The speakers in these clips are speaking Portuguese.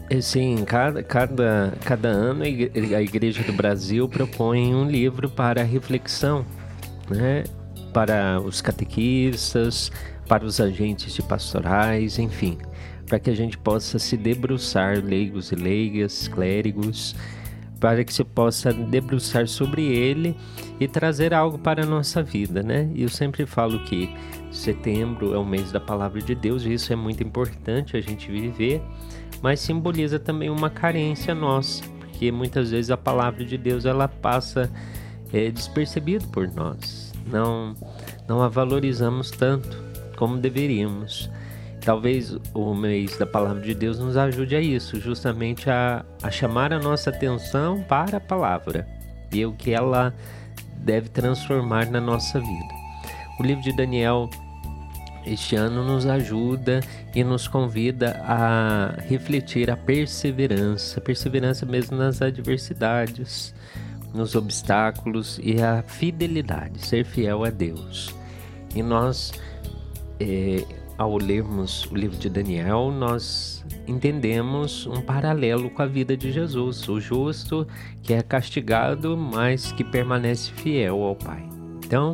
Sim, cada ano a Igreja do Brasil propõe um livro para reflexão, né? Para os catequistas, para os agentes de pastorais, enfim, para que a gente possa se debruçar, leigos e leigas, clérigos, para que se possa debruçar sobre ele e trazer algo para a nossa vida, né? E eu sempre falo que setembro é o mês da Palavra de Deus e isso é muito importante a gente viver, mas simboliza também uma carência nossa, porque muitas vezes a Palavra de Deus ela passa despercebido por nós, não a valorizamos tanto como deveríamos. Talvez o mês da Palavra de Deus nos ajude a isso, justamente a chamar a nossa atenção para a Palavra e o que ela deve transformar na nossa vida. O livro de Daniel este ano nos ajuda e nos convida a refletir a perseverança mesmo nas adversidades, nos obstáculos e a fidelidade, ser fiel a Deus. E nós, ao lermos o livro de Daniel, nós entendemos um paralelo com a vida de Jesus, o justo que é castigado, mas que permanece fiel ao Pai. Então,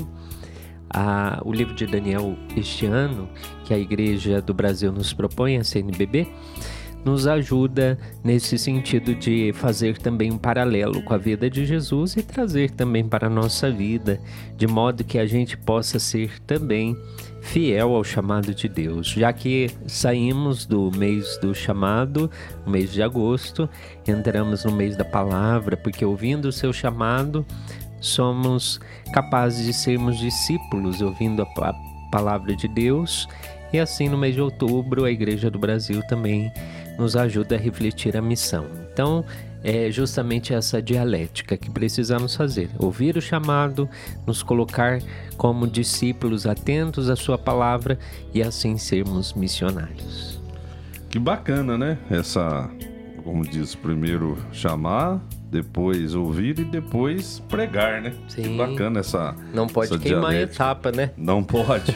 o livro de Daniel este ano, que a Igreja do Brasil nos propõe, a CNBB, nos ajuda nesse sentido de fazer também um paralelo com a vida de Jesus e trazer também para a nossa vida, de modo que a gente possa ser também fiel ao chamado de Deus, já que saímos do mês do chamado, o mês de agosto, entramos no mês da palavra, porque ouvindo o seu chamado, somos capazes de sermos discípulos, ouvindo a palavra de Deus, e assim no mês de outubro a Igreja do Brasil também nos ajuda a refletir a missão. Então, é justamente essa dialética que precisamos fazer, ouvir o chamado, nos colocar como discípulos atentos à sua palavra e assim sermos missionários. Que bacana, né? Essa, como diz, primeiro chamar, depois ouvir e depois pregar, né? Sim. Que bacana essa Não pode queimar a etapa, né? Não pode.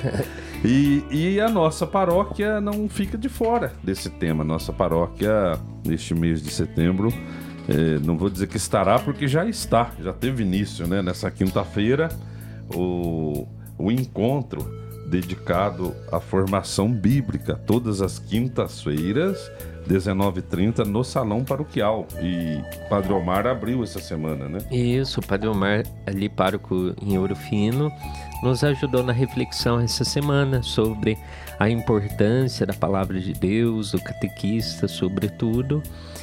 E a nossa paróquia não fica de fora desse tema. Nossa paróquia, neste mês de setembro, não vou dizer que estará, porque já teve início, né? Nessa quinta-feira, o encontro dedicado à formação bíblica, todas as quintas-feiras, 19h30, no Salão Paroquial. E Padre Omar abriu essa semana, né? Isso, o Padre Omar, ali pároco em Ouro Fino, nos ajudou na reflexão essa semana sobre a importância da Palavra de Deus, do catequista, sobretudo,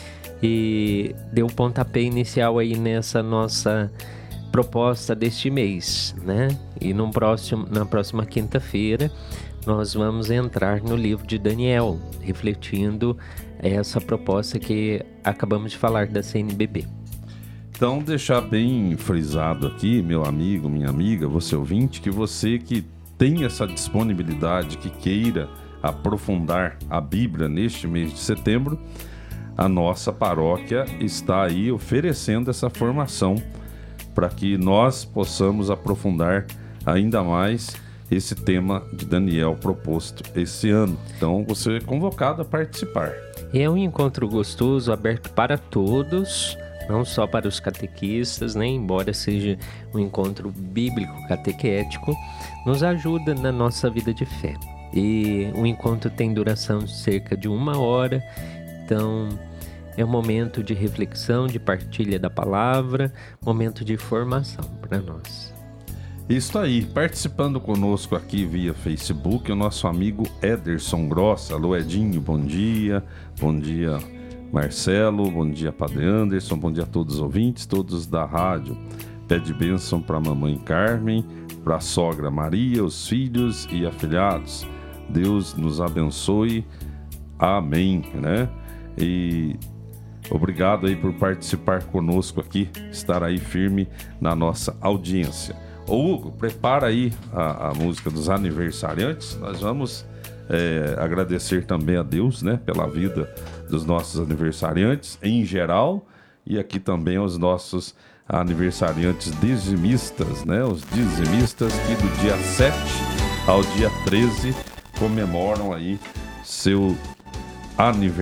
e deu um pontapé inicial aí nessa nossa proposta deste mês, né? E na próxima quinta-feira nós vamos entrar no livro de Daniel, refletindo essa proposta que acabamos de falar da CNBB. Então, deixar bem frisado aqui, meu amigo, minha amiga, você ouvinte, que você que tem essa disponibilidade, que queira aprofundar a Bíblia neste mês de setembro, a nossa paróquia está aí oferecendo essa formação para que nós possamos aprofundar ainda mais esse tema de Daniel proposto esse ano. Então, você é convocado a participar. É um encontro gostoso, aberto para todos, não só para os catequistas, né? Embora seja um encontro bíblico catequético, nos ajuda na nossa vida de fé. E o encontro tem duração de cerca de 1 hora, então é um momento de reflexão, de partilha da palavra, momento de formação para nós. Isso aí, participando conosco aqui via Facebook, o nosso amigo Ederson Grossa. Alô, Edinho, bom dia. Bom dia, Marcelo. Bom dia, Padre Anderson. Bom dia a todos os ouvintes, todos da rádio. Pede bênção para a mamãe Carmen, para a sogra Maria, os filhos e afilhados. Deus nos abençoe. Amém, né? E obrigado aí por participar conosco aqui, estar aí firme na nossa audiência. Ô Hugo, prepara aí a música dos aniversariantes. Nós vamos agradecer também a Deus, né, pela vida dos nossos aniversariantes em geral e aqui também aos nossos aniversariantes dizimistas, né, os dizimistas que do dia 7 ao dia 13 comemoram aí seu aniversário.